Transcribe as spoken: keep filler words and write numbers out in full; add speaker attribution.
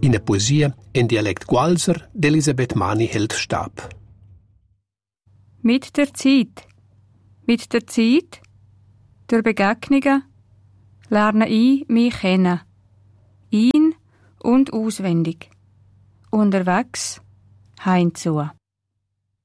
Speaker 1: in der Poesie in Dialekt Gualser d'Elisabeth Mani hält Stab.
Speaker 2: Mit der Zeit. Mit der Zeit, durch Begegnungen, lerne ich mich kennen. Ein- und auswendig. Unterwegs, heimzu.